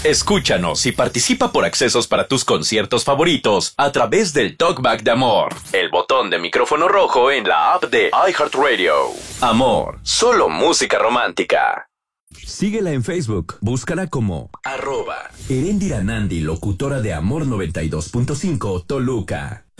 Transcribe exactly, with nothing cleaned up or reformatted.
Escúchanos y participa por accesos para tus conciertos favoritos a través del Talkback de Amor, el botón de micrófono rojo en la app de iHeartRadio. Amor, solo música romántica. Síguela en Facebook, búscala como arroba Eréndira Nandi, locutora de Amor noventa y dos punto cinco Toluca.